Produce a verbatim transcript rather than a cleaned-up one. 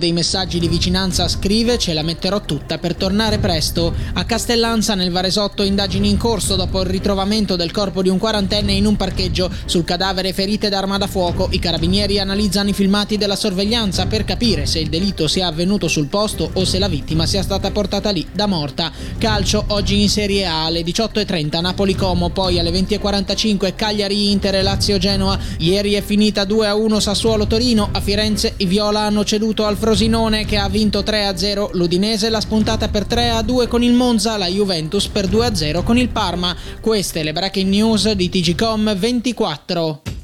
dei messaggi di vicinanza scrive: ce la metterò tutta per tornare presto. A Castellanza nel Varesotto indagini in corso dopo il ritrovamento del corpo di un quarantenne in un parcheggio. Sul cadavere ferite d'arma da fuoco. I carabinieri analizzano i filmati della sorveglianza per capire se il delitto sia avvenuto sul posto o se la vittima sia stata portata lì da morta. Calcio oggi in Serie A alle diciotto e trenta Napoli-Como, poi alle venti e quarantacinque Cagliari-Inter e Lazio-Genoa. Ieri è finita due a uno Sassuolo-Torino. A Firenze i viola hanno ceduto al Frosinone che ha vinto tre a zero. L'Udinese l'ha spuntata per tre a due con il Monza, la Juventus per due a zero con il Parma. Queste le breaking news di T G Com ventiquattro.